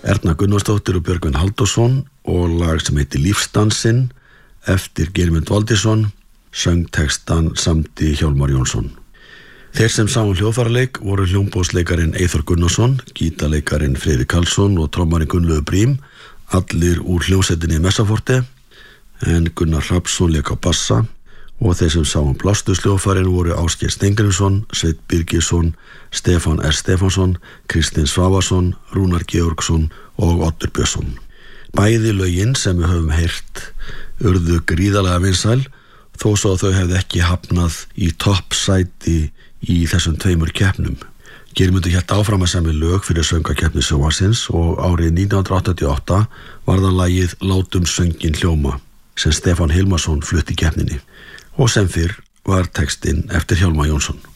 Erna Gunnarsdóttir og Björgvin Halldórsson og lag sem heitir Lífsdansinn eftir Geirmund Valdirsson, söngtextan samdi Hjálmar Jónsson. Þeir sem sáu hljóðfaraleik voru hljómborðsleikarin Eyþór Gunnarsson, gítarleikarin Friðrik Karlsson og trommarinn Gunnlaugur Brím, allir úr hljómsveitinni Messaforte, en Gunnar Hrafnsson lék á bassa og þeir sem sáu blásturshljóðfarinn voru Ásgeir Steingrímsson, Sveinn Birgisson, Stefán S. Stefánsson, Kristinn Svavarsson, Rúnar Georgsson og Oddur Björnsson. Bæði lögin sem við höfum heyrt urðu gríðarlega vinsæl, þó svo að þau hefði ekki hafnað í toppsæti í þessum tveimur keppnum. Geirmundur hélt áfram að semja lög fyrir söngvakeppni sjónvarpsins og árið 1988 var það lagið Látum sönginn hljóma sem Stefán Hilmarsson flutti í keppninni og sem fyrr var textinn eftir Hjálmar Jónsson.